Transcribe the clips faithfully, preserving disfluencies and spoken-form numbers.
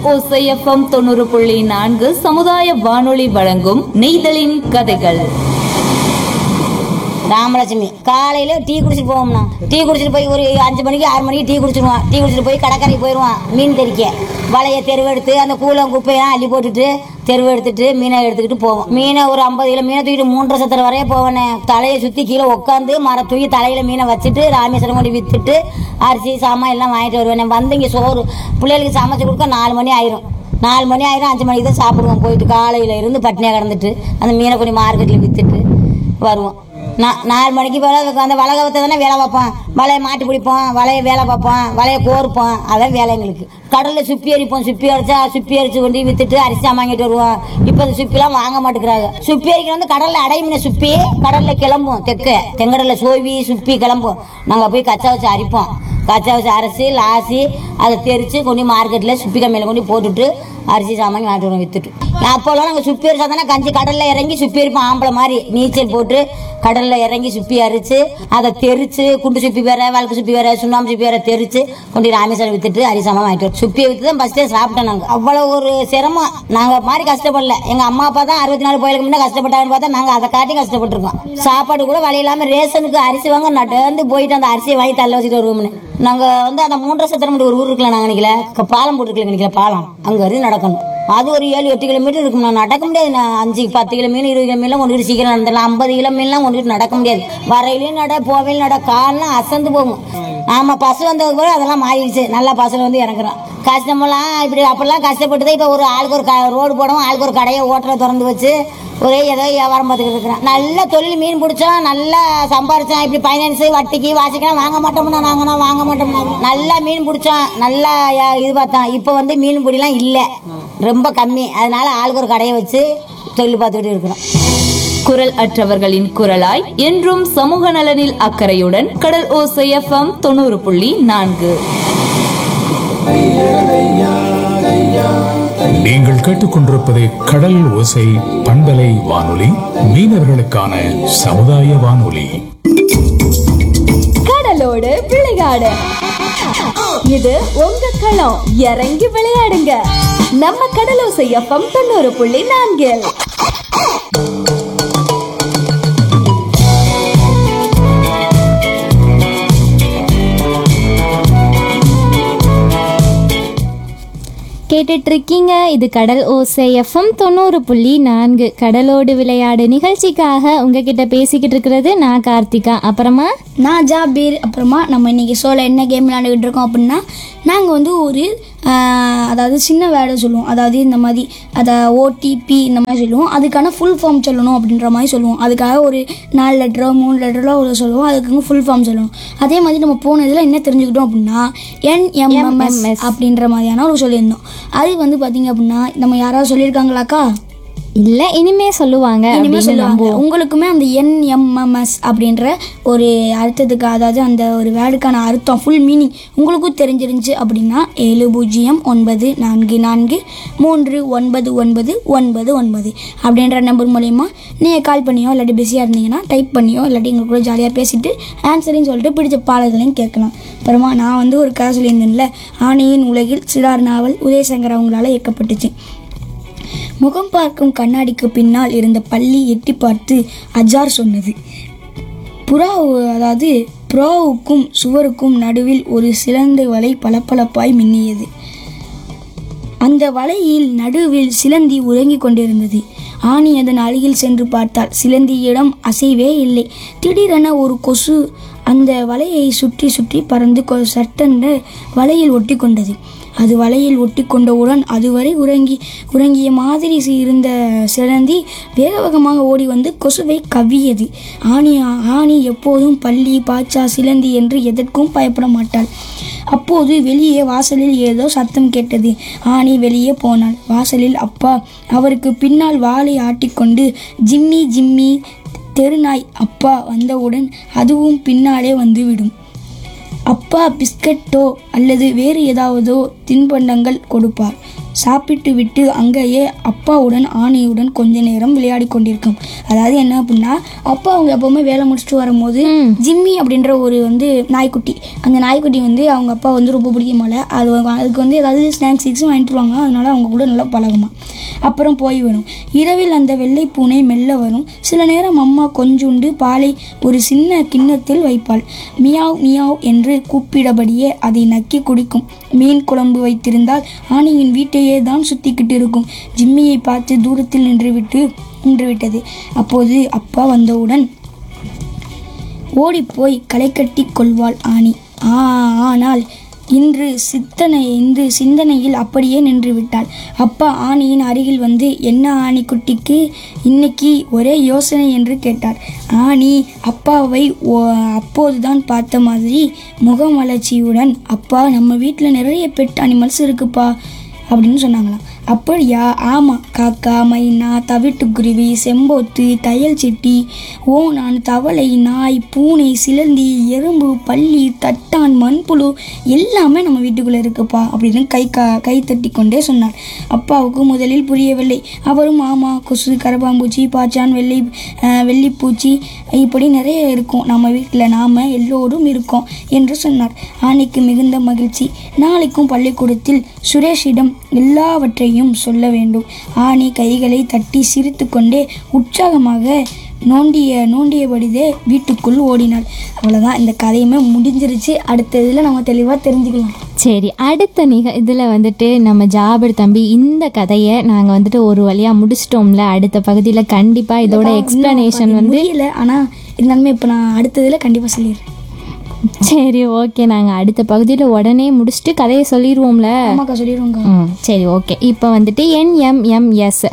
ஓசை எஃப்எம் தொண்ணூறு புள்ளி நான்கு சமுதாய வானொலி வழங்கும் நெய்தலின் கதைகள். ராமலட்சுமி காலையில டீ குடிச்சிட்டு போவோம்னா டீ குடிச்சிட்டு போய் ஒரு அஞ்சு மணிக்கு ஆறு மணிக்கு டீ குடிச்சிருவான். டீ குடிச்சிட்டு போய் கடற்கரைக்கு போயிடுவான். மீன் தெறிக்க வலையை தெருவெடுத்து அந்த கூலம் குப்பையெல்லாம் அள்ளி போட்டுட்டு தெருவெடுத்துட்டு மீனை எடுத்துக்கிட்டு போவோம். மீனை ஒரு ஐம்பது கிலோ மீனை தூக்கிட்டு மூன்றரை சத்திர வரைய போவேனே. தலையை சுற்றி கீழே உட்காந்து மர தூக்கி தலையில மீனை வச்சுட்டு ராமேஸ்வரம் கொண்டு விற்றுட்டு அரிசி சாமான் எல்லாம் வாங்கிட்டு வருவேன். வந்து இங்கே சோறு பிள்ளைகளுக்கு சமைச்சு கொடுக்க நாலு மணி ஆயிரும். நாலு மணி ஆயிரம் அஞ்சு மணிக்கு தான் சாப்பிடுவோம். போயிட்டு காலையில் இருந்து பட்னியாக கிடந்துட்டு அந்த மீனை கொஞ்சம் மார்க்கெட்டில் விற்றுட்டு வருவோம். நான் நாலு மணிக்கு போல அந்த வலை கவத்தை தானே வேலை பார்ப்போம். வலையை மாட்டி பிடிப்போம், வலையை வேலை பார்ப்போம், வலையை கோர்ப்போம். அதான் வேலை எங்களுக்கு. கடலில் சுப்பி அரிப்போம். சுப்பி அரிச்சா சுப்பி அரிச்சு கொண்டு விற்றுட்டு அரிசி வாங்கிட்டு வருவோம். இப்போ அந்த சுப்பிலாம் வாங்க மாட்டேங்கிறாங்க. சுப்பி அரிக்கிற வந்து கடலில் அடையும்னு சுப்பி கடலில் கிளம்பும். தெக்க தெங்கடலில் சோவி சுப்பி கிளம்பும். நாங்கள் போய் கச்சா வச்சு அரிப்போம். கச்சா வச்சு அரைச்சி லாசி அதை தெரித்து கொண்டு மார்க்கெட்டில் சுப்பி கம்மியில் கொண்டு போட்டுட்டு அரிசி சாமான் வாங்கிட்டு வருவோம் விற்றுட்டு. அப்போல்லாம் நாங்கள் சுப்பி அரிச்சா தானே கஞ்சி கடலில் இறங்கி சுப்பி அரிப்போம். ஆம்பளை மாதிரி நீச்சல் போட்டு கடலில் இறங்கி சுப்பி அரிச்சு அதை தெரிச்சு குண்டு சுப்பி வேற வழக்கு சுப்பி வேற சுண்ணாம்பு சுப்பி வேற தெரிச்சு கொண்டு ராமேஸ்வரம் விற்றுட்டு அரிசி சாமான் வாங்கிட்டு வரோம். சுப்பியை விற்று தான் ஃபஸ்ட்டே சாப்பிட்டோம். நாங்கள் அவ்வளோ ஒரு சிரமம். நாங்கள் மாதிரி கஷ்டப்படல. எங்கள் அம்மா அப்பா தான் அறுபத்தி நாலு கோயிலுக்கு முன்னே கஷ்டப்பட்டாங்கன்னு பார்த்தா நாங்கள் அதை காட்டி கஷ்டப்பட்டுருக்கோம். சாப்பாடு கூட வழி இல்லாமல் ரேஷனுக்கு அரிசி வாங்க நடந்து போயிட்டு அந்த அரிசியை வாங்கி தள்ள வச்சுட்டு வருவோம்னு. நாங்கள் வந்து அந்த மூன்றரை சத்திரம் ஒரு ஊர் இருக்கலாம். நாங்கள் நினைக்கல பாலம் போட்டுருக்கல நினைக்கல பாலம் அங்கே வரையும் நடக்கணும். அது ஒரு ஏழு எட்டு கிலோமீட்டர் இருக்கும். நான் நடக்க முடியாது. நான் அஞ்சு பத்து கிலோ மீன் இருபது கிலோ மீன்லாம் கொண்டுட்டு சீக்கிரம் நடந்துடலாம். ஐம்பது கிலோ மீன்லாம் கொண்டுட்டு நடக்க முடியாது. வரையிலையும் நட போவையிலும் நட கால்லாம் அசந்து போகும். ஆமாம் பசு வந்தது போல அதெல்லாம் மாறிடுச்சு. நல்லா பஸ்ஸில் வந்து இறங்குறோம். கஷ்டமெல்லாம் இப்படி அப்பெல்லாம் கஷ்டப்பட்டு தான் இப்போ ஒரு ஆளுக்கு ஒரு க ரோடு போடவும் ஆளுக்கு ஒரு கடையை ஓட்டலை திறந்து வச்சு ஒரே ஏதோ வியாபாரம் பார்த்துக்கிட்டு இருக்கிறேன். நல்ல தொழில் மீன் பிடிச்சோம், நல்லா சம்பாரிச்சோம். இப்படி ஃபைனான்ஸு வட்டிக்கு வாசிக்கலாம் வாங்க மாட்டோம்னா நாங்கன்னா வாங்க மாட்டோம்னா நல்லா மீன் பிடிச்சோம், நல்லா இது பார்த்தோம். இப்போ வந்து மீன் பிடிலாம் இல்லை, ரொம்ப கம்மி. அதனால ஆளுக்கு ஒரு கடையை வச்சு தொழில் பார்த்துக்கிட்டு இருக்கிறோம். குரல் அற்றவர்களின் குரலாய் என்றும் சமூக நலனில் அக்கறையுடன் கடல் ஓசை எஃப்எம் தொண்ணூறு புள்ளி நான்கு. நீங்கள் கேட்டுக்கொண்டிருப்பது கடல் ஓசை பண்பலை வானொலி, மீனவர்களுக்கான சமுதாய வானொலி. கடலோடு விளையாடு, இது உங்க களம். இறங்கி விளையாடுங்க. நம்ம கடலோசை எஃப்எம் தொண்ணூறு புள்ளி நான்கில். கேட்டுட்டு இருக்கீங்க. இது கடல் ஓசை எஃப்எம் தொண்ணூறு புள்ளி நான்கு. கடலோடு விளையாடு நிகழ்ச்சிக்காக உங்ககிட்ட பேசிக்கிட்டு இருக்கிறது நான் கார்த்திகா, அப்புறமா நான் ஜாபீர். அப்புறமா நம்ம இன்னைக்கு சோல என்ன கேம் விளையாண்டுக்கிட்டு இருக்கோம் அப்படின்னா, நாங்கள் வந்து ஒரு அதாவது சின்ன வேர்டை சொல்லுவோம். அதாவது இந்த மாதிரி அதை ஓடிபி இந்த மாதிரி சொல்லுவோம். அதுக்கான ஃபுல் ஃபார்ம் சொல்லணும் அப்படின்ற மாதிரி சொல்லுவோம். அதுக்காக ஒரு நாலு லெட்டரோ மூணு லெட்டரோ ஒரு சொல்லுவோம். அதுக்கு ஃபுல் ஃபார்ம் சொல்லணும். அதே மாதிரி நம்ம போனதில் என்ன தெரிஞ்சுக்கிட்டோம் அப்படின்னா என்எம்எம்எஸ் அப்படின்ற மாதிரியான ஒரு சொல்லியிருந்தோம். அது வந்து பார்த்தீங்க அப்படின்னா நம்ம யாராவது சொல்லியிருக்காங்களாக்கா? இல்லை, இனிமே சொல்லுவாங்க. இனிமே சொல்லுவாங்க. உங்களுக்குமே அந்த என்எம்எம்எஸ் அப்படின்ற ஒரு அர்த்தத்துக்கு, அதாவது அந்த ஒரு வேர்டுக்கான அர்த்தம் ஃபுல் மீனிங் உங்களுக்கும் தெரிஞ்சிருந்துச்சு அப்படின்னா ஏழு பூஜ்ஜியம் ஒன்பது நான்கு நான்கு மூன்று ஒன்பது ஒன்பது ஒன்பது ஒன்பது அப்படின்ற நம்பர் மூலயமா நீங்கள் கால் பண்ணியோ இல்லாட்டி பிஸியாக இருந்தீங்கன்னா டைப் பண்ணியோ இல்லாட்டி எங்களுக்கு கூட ஜாலியாக பேசிட்டு ஆன்சரின்னு சொல்லிட்டு பிடிச்ச பாடல்களையும் கேட்கலாம். அப்புறமா நான் வந்து ஒரு கதை சொல்லியிருந்தேன்ல, ஆணையின் உலகில் சிறார் நாவல் உதயசங்கர் அவங்களால இயக்கப்பட்டுச்சு. முகம் பார்க்கும் கண்ணாடிக்கு பின்னால் இருந்த பள்ளி எட்டி பார்த்து அஜார் சொன்னது. புறா அதாவது புறாவுக்கும் சுவருக்கும் நடுவில் ஒரு சிலந்தை வலை பளபளப்பாய் மின்னியது. அந்த வலையில் நடுவில் சிலந்தி உறங்கிக் கொண்டிருந்தது. ஆணி அதன் அருகில் சென்று பார்த்தால் சிலந்தியிடம் அசைவே இல்லை. திடீரென ஒரு கொசு அந்த வலையை சுற்றி சுற்றி பறந்து சட்டென்று வலையில் ஒட்டி கொண்டது. அது வலையில் ஒட்டி கொண்டவுடன் அதுவரை உறங்கி உறங்கிய மாதிரி இருந்த சிலந்தி வேக வேகமாக ஓடி வந்து கொசுவை கவ்வியது. ஆணி ஆணி எப்போதும் பள்ளி பாச்சா சிலந்தி என்று எதற்கும் பயப்பட மாட்டாள். அப்போது வெளியே வாசலில் ஏதோ சத்தம் கேட்டது. ஆணி வெளியே போனாள். வாசலில் அப்பா அவருக்கு பின்னால் வாளை ஆட்டிக்கொண்டு ஜிம்மி ஜிம்மி தெருநாய். அப்பா வந்தவுடன் அதுவும் பின்னாலே வந்துவிடும். அப்பா பிஸ்கட்டோ அல்லது வேறு ஏதாவதோ தின்பண்டங்கள் கொடுப்பார். சாப்பிட்டு விட்டு அங்கேயே அப்பாவுடன் ஆணியுடன் கொஞ்ச நேரம் விளையாடி கொண்டிருக்கும். அதாவது என்ன அப்படின்னா, அப்பா அவங்க எப்பவுமே வேலை முடிச்சுட்டு வரும்போது ஜிம்மி அப்படின்ற ஒரு வந்து நாய்க்குட்டி, அந்த நாய்க்குட்டி வந்து அவங்க அப்பா வந்து ரொம்ப பிடிக்குமால, அது அதுக்கு வந்து ஏதாவது ஸ்நாக்ஸ் சிக்ஸும் வாங்கிட்டு வருவாங்க. அதனால அவங்க கூட நல்லா பழகுமா. அப்புறம் போய் வரும். இரவில் அந்த வெள்ளை பூனை மெல்ல வரும். சில நேரம் அம்மா கொஞ்சுண்டு பாலை ஒரு சின்ன கிண்ணத்தில் வைப்பாள். மியாவ் மியாவ் என்று கூப்பிடபடியே அதை நக்கி குடிக்கும். மீன் குழம்பு வைத்திருந்தால் ஆணியின் வீட்டையே தான் சுத்திக்கிட்டு இருக்கும். ஜிம்மியை பார்த்து தூரத்தில் நின்றுவிட்டு நின்றுவிட்டது. அப்போது அப்பா வந்தவுடன் ஓடிப்போய் களை கட்டி கொள்வாள் ஆணி. ஆ ஆனால் இன்று சித்தனை இன்று சிந்தனையில் அப்படியே நின்று விட்டாள். அப்பா ஆணியின் அருகில் வந்து, என்ன ஆணிக்குட்டிக்கு இன்னைக்கு ஒரே யோசனை என்று கேட்டார். ஆணி அப்பாவை அப்போதுதான் பார்த்த மாதிரி முகமலர்ச்சியுடன், அப்பா நம்ம வீட்டில் நிறைய பெட் அனிமல்ஸ் இருக்குப்பா அப்படின்னு சொன்னாங்களாம். அப்படியா? ஆமாம், காக்கா, மைனா, தவிட்டுக்குருவி, செம்போத்து, தையல் சிட்டி, ஓணான், தவளை, நாய், பூனை, சிலந்தி, எறும்பு, பல்லி, தட்டான், மண்புழு எல்லாமே நம்ம வீட்டுக்குள்ளே இருக்குப்பா அப்படின்னு கை கா கை தட்டி கொண்டே சொன்னார். அப்பாவுக்கு முதலில் புரியவில்லை. அவரும் ஆமாம், கொசு, கரப்பாம்பூச்சி, பாச்சான், வெள்ளை வெள்ளிப்பூச்சி இப்படி நிறைய இருக்கும் நம்ம வீட்டில், நாம் எல்லோரும் இருக்கோம் என்று சொன்னார். ஆணிக்கு மிகுந்த மகிழ்ச்சி. நாளைக்கும் பள்ளிக்கூடத்தில் சுரேஷிடம் எல்லாவற்றையும் சொல்ல வேண்டும். ஆணி கைகளை தட்டி சிரித்து கொண்டே உற்சாகமாக நோண்டிய நோண்டியபடிதே வீட்டுக்குள் ஓடினாள். அவ்வளோதான், இந்த கதையுமே முடிஞ்சிருச்சு. அடுத்த இதில் நம்ம தெளிவாக தெரிஞ்சுக்கலாம். சரி, அடுத்த நிக இதில் வந்துட்டு நம்ம ஜாபர் தம்பி இந்த கதையை நாங்கள் வந்துட்டு ஒரு வழியாக முடிச்சிட்டோம்ல. அடுத்த பகுதியில் கண்டிப்பாக இதோட எக்ஸ்பிளனேஷன் வந்து இல்லை, ஆனால் இருந்தாலுமே இப்போ நான் அடுத்ததில் கண்டிப்பாக சொல்லிடுறேன். சரி, ஓகே, நாங்கள் அடுத்த பகுதியில் உடனே முடிச்சுட்டு கதையை சொல்லிடுவோம்ல. ஆமாக்கா, சொல்லிடுவோங்க. ம், சரி, ஓகே. இப்போ வந்துட்டு NMMS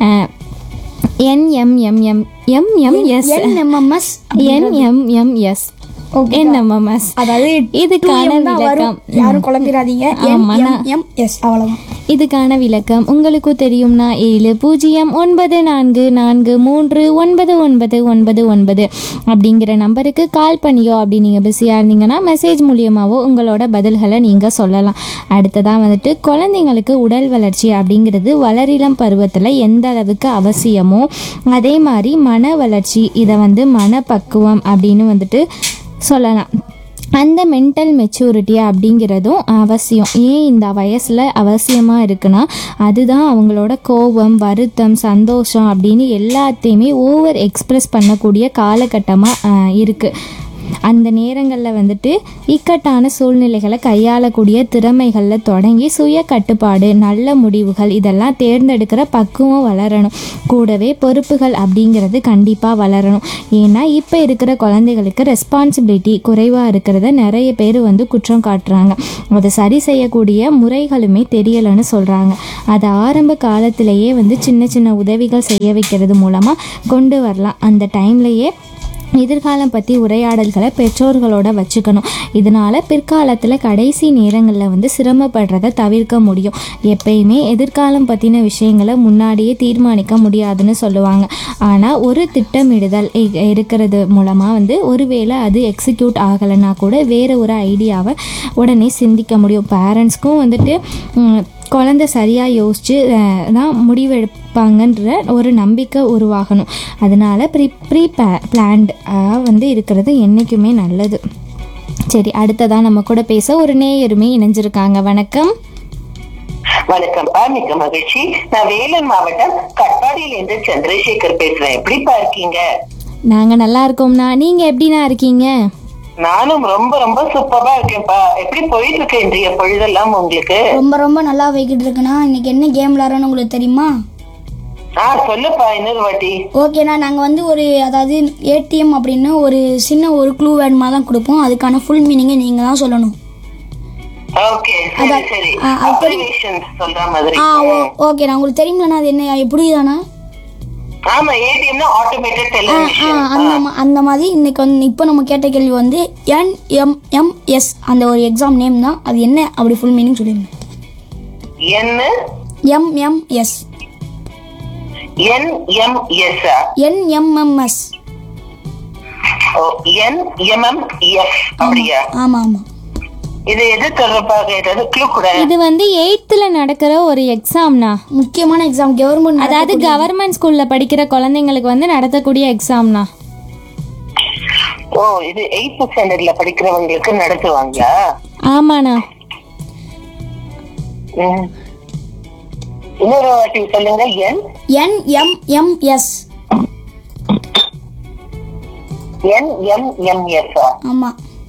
என்எம்எம்எம் MMS NMMS NMMS NMMS அதாவது இதுக்கான விளக்கம் யாரும் குழம்பிடாதீங்க. என்எம்எம்எஸ் அவ்வளவுதான். இதுக்கான விளக்கம் உங்களுக்கும் தெரியும்னா ஏழு பூஜ்ஜியம் ஒன்பது நான்கு நான்கு மூன்று ஒன்பது ஒன்பது ஒன்பது ஒன்பது அப்படிங்கிற நம்பருக்கு கால் பண்ணியோ, அப்படி நீங்கள் பிஸியாக இருந்தீங்கன்னா மெசேஜ் மூலியமாகவோ உங்களோட பதில்களை நீங்கள் சொல்லலாம். அடுத்ததாக வந்துட்டு குழந்தைங்களுக்கு உடல் வளர்ச்சி அப்படிங்கிறது வளரிளம் பருவத்தில் எந்த அளவுக்கு அவசியமோ அதே மாதிரி மன வளர்ச்சி, இதை வந்து மனப்பக்குவம் அப்படின்னு வந்துட்டு சொல்லலாம். அந்த மென்டல் மெச்சூரிட்டி அப்படிங்கிறதும் அவசியம். ஏன் இந்த வயசில் அவசியமாக இருக்குன்னா, அதுதான் அவங்களோட கோபம், வருத்தம், சந்தோஷம் அப்படின்னு எல்லாத்தையுமே ஓவர் எக்ஸ்ப்ரெஸ் பண்ணக்கூடிய காலகட்டமாக இருக்குது. அந்த நேரங்களில் வந்துட்டு இக்கட்டான சூழ்நிலைகளை கையாளக்கூடிய திறமைகளில் தொடங்கி சுய கட்டுப்பாடு, நல்ல முடிவுகள் இதெல்லாம் தேர்ந்தெடுக்கிற பக்குவம் வளரணும். கூடவே பொறுப்புகள் அப்படிங்கிறது கண்டிப்பாக வளரணும். ஏன்னா இப்போ இருக்கிற குழந்தைகளுக்கு ரெஸ்பான்சிபிலிட்டி குறைவாக இருக்கிறத நிறைய பேர் வந்து குற்றம் காட்டுறாங்க. அதை சரி செய்யக்கூடிய முறைகளுமே தெரியலைன்னு சொல்கிறாங்க. அதை ஆரம்ப காலத்திலேயே வந்து சின்ன சின்ன உதவிகள் செய்ய வைக்கிறது மூலமாக கொண்டு வரலாம். அந்த டைம்லேயே எதிர்காலம் பற்றி உரையாடல்களை பெற்றோர்களோட வச்சுக்கணும். இதனால் பிற்காலத்தில் கடைசி நேரங்களில் வந்து சிரமப்படுறதை தவிர்க்க முடியும். எப்பயுமே எதிர்காலம் பற்றின விஷயங்களை முன்னாடியே தீர்மானிக்க முடியாதுன்னு சொல்லுவாங்க. ஆனால் ஒரு திட்டமிடுதல் இருக்கிறது மூலமாக வந்து ஒருவேளை அது எக்ஸிக்யூட் ஆகலைன்னா கூட வேறு ஒரு ஐடியாவை உடனே சிந்திக்க முடியும். பேரண்ட்ஸ்க்கும் வந்துட்டு குழந்தை சரியாக யோசித்து தான் முடிவெடுப்பாங்கன்ற ஒரு நம்பிக்கை உருவாகணும். அதனால் ப்ரீ ப்ரீ பிளான்டாக வந்து இருக்கிறது என்றைக்குமே நல்லது. சரி, அடுத்ததான் நம்ம கூட பேச ஒரு நேயருமே இணைஞ்சிருக்காங்க. வணக்கம். வணக்கம், மிக்க மகிழ்ச்சி. நான் வேலூர் மாவட்டம் கட்பாடியில் இருந்து சந்திரசேகர் பேசுறேன். எப்படிப்பா இருக்கீங்க? நாங்கள் நல்லா இருக்கோம்னா, நீங்கள் எப்படின்னா இருக்கீங்க? நானும் ரொம்ப ரொம்ப சூப்பரா இருக்கேன்ப்பா. எப்படி போயிட்டு இருக்கு இன்றைய பொழுதெல்லாம் உங்களுக்கு? ரொம்ப ரொம்ப நல்லா போய்கிட்டு இருக்குண்ணா. இன்னைக்கு என்ன கேம் விளையாடுறோன்னு உங்களுக்கு தெரியுமா? ஆ, சொல்லுப்பா இன்னொரு வாட்டி. ஓகேண்ணா, நாங்கள் வந்து ஒரு அதாவது ஏடிஎம் அப்படின்னு ஒரு சின்ன ஒரு க்ளூ வேர்டுமா தான் கொடுப்போம். அதுக்கான ஃபுல் மீனிங்கை நீங்கள் தான் சொல்லணும். ஓகே, சரி சரி. அப்ரிவேஷன்ஸ் சொல்ற மாதிரி. ஆ, ஓகேண்ணா. உங்களுக்கு தெரியுங்களா அது என்ன எப்படிதானா? ஆமா, ஏடிஎம்னா ஆட்டோமேட்டட் டெல்லர் மிஷின். அந்த அந்த மாதிரி இன்னைக்கு வந்து இப்போ நம்ம கேட்ட கேள்வி வந்து என்எம்எம்எஸ் அந்த ஒரு எக்ஸாம் நேம் தான். அது என்ன அப்படி ஃபுல் மீனிங் சொல்லிருங்க. என்ன? எம்எம்எஸ். என்எம்எஸ். என்எம்எம்எஸ். ஓ, என்எம்எம்எஸ் அப்படியா? ஆமா ஆமா. இது எது தொடர்பாக ஏதாவது க்ளூ கூட? இது வந்து எயித்துல நடக்கிற ஒரு எக்ஸாம்னா, முக்கியமான எக்ஸாம் கவர்மெண்ட் அதாவது கவர்மெண்ட் ஸ்கூல்ல படிக்கிற குழந்தைங்களுக்கு வந்து நடத்தக்கூடிய எக்ஸாம்னா. ஓ, இது எயித் ஸ்டாண்டர்ட்ல படிக்கிறவங்களுக்கு நடத்துவாங்களா? ஆமாண்ணா. ம். இன்னொரு வாட்டி சொல்லுங்க. என் N M M S. N M M S. ஆமா.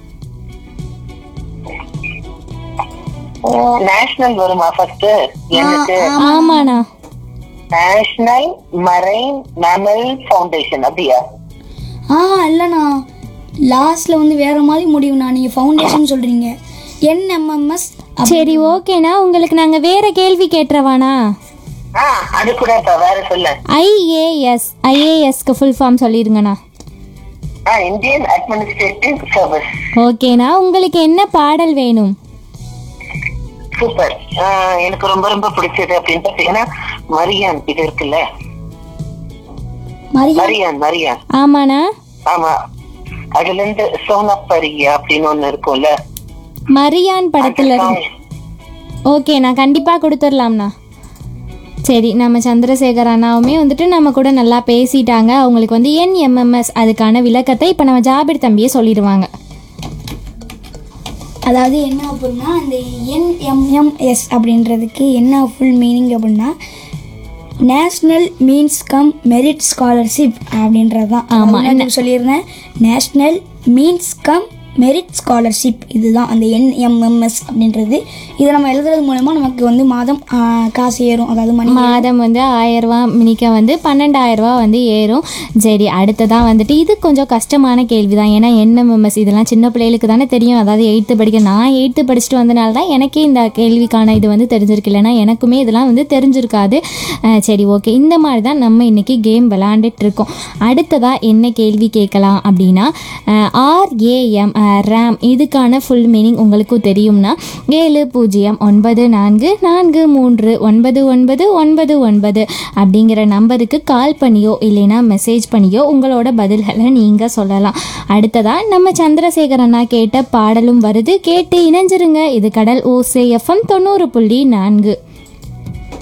நேஷனல் வருமா ஃபர்ஸ்ட்? எனக்கு ஆமாண்ணா. நேஷனல் மரைன் மேமல் ஃபவுண்டேஷன் அப்படியா? ஆ இல்லைண்ணா, லாஸ்ட்ல வந்து வேற மாதிரி முடியும்ண்ணா. நீங்க ஃபவுண்டேஷன் சொல்றீங்க. என்எம்எம்எஸ். சரி ஓகேண்ணா, உங்களுக்கு நாங்க வேற கேள்வி கேட்டுறவாண்ணா? ஆ, அது கூட இப்ப வேற சொல்ல. ஐஏஎஸ். ஐஏஎஸ்க்கு full form சொல்லிருங்கண்ணா. ஆ, இந்தியன் அட்மினிஸ்ட்ரேட்டிவ் சர்வீஸ். ஓகேண்ணா, உங்களுக்கு என்ன பாடல் வேணும்? சூப்பர். எனக்கு ரொம்ப ரொம்ப பிடிச்சது அப்படின்னு பாத்தீங்கன்னா மரியான் இது இருக்குல்ல, மரியான் மரியான். ஆமாண்ணா. ஆமா, அதுல இருந்து சோனப்பரியா அப்படின்னு ஒண்ணு இருக்கும்ல, மரியான் படத்துல இருந்து. ஓகே, நான் கண்டிப்பா கொடுத்துடலாம்ண்ணா. சரி, நம்ம சந்திரசேகர் அண்ணாவுமே வந்துட்டு நம்ம கூட நல்லா பேசிட்டாங்க. அவங்களுக்கு வந்து என்எம்எம்எஸ் அதுக்கான விளக்கத்தை இப்போ நம்ம ஜாபிர் தம்பியே சொல்லிடுவாங்க. அதாவது என்ன அப்படின்னா, அந்த என்எம்எம்எஸ் அப்படின்றதுக்கு என்ன ஃபுல் மீனிங் அப்படின்னா national means come merit scholarship அப்படின்றது தான். ஆமாம், சொல்லியிருந்தேன். National means come merit scholarship, இதுதான் அந்த என்எம்எம்எஸ் அப்படின்றது. இதை நம்ம எழுதுறது மூலமா நமக்கு வந்து மாதம் காசு ஏறும். அதாவது மணி மாதம் வந்து ஆயிரம் ரூபா மினிக்க வந்து பன்னெண்டாயிரம் ரூபா வந்து ஏறும். சரி, அடுத்ததான் வந்துட்டு இது கொஞ்சம் கஷ்டமான கேள்வி தான். ஏன்னா என்எம்எம்எஸ் இதெல்லாம் சின்ன பிள்ளைகளுக்கு தானே தெரியும். அதாவது எயித்து படிக்க நான் எயித்து படிச்சுட்டு வந்தனால தான் எனக்கே இந்த கேள்விக்கான இது வந்து தெரிஞ்சிருக்கு. இல்லைன்னா எனக்குமே இதெல்லாம் வந்து தெரிஞ்சிருக்காது. சரி ஓகே, இந்த மாதிரி தான் நம்ம இன்னைக்கு கேம் விளாண்டுட்டு இருக்கோம். அடுத்ததாக என்ன கேள்வி கேட்கலாம் அப்படின்னா, ஆர்ஏஎம் ரேம் இதுக்கான ஃபுல் மீனிங் உங்களுக்கு தெரியும்னா ஏழு பூஜ்ஜியம் ஒன்பது நான்கு நான்கு மூன்று ஒன்பது ஒன்பது ஒன்பது ஒன்பது அப்படிங்கிற நம்பருக்கு கால் பண்ணியோ இல்லைன்னா மெசேஜ் பண்ணியோ உங்களோட பதில்களை நீங்கள் சொல்லலாம். அடுத்ததாக நம்ம சந்திரசேகர் அண்ணா கேட்ட பாடலும் வருது, கேட்டு இணைஞ்சிருங்க. இது கடல் ஓசை எஃப்எம் தொண்ணூறு புள்ளி நான்கு.